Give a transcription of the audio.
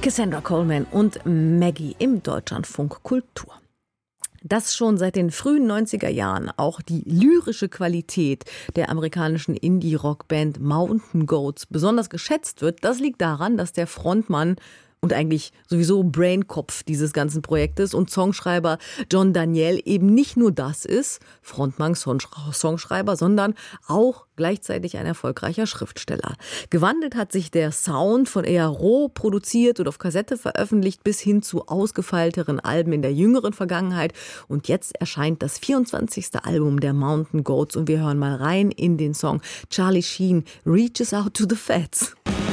Cassandra Coleman und Maggie im Deutschlandfunk Kultur. Dass schon seit den frühen 90er Jahren auch die lyrische Qualität der amerikanischen Indie-Rockband Mountain Goats besonders geschätzt wird, das liegt daran, dass der Frontmann und eigentlich sowieso Brainkopf dieses ganzen Projektes und Songschreiber John Daniel eben nicht nur das ist, Frontmann, Songschreiber, sondern auch gleichzeitig ein erfolgreicher Schriftsteller. Gewandelt hat sich der Sound von eher roh produziert und auf Kassette veröffentlicht bis hin zu ausgefeilteren Alben in der jüngeren Vergangenheit. Und jetzt erscheint das 24. Album der Mountain Goats und wir hören mal rein in den Song Charlie Sheen, Reaches Out to the Fats.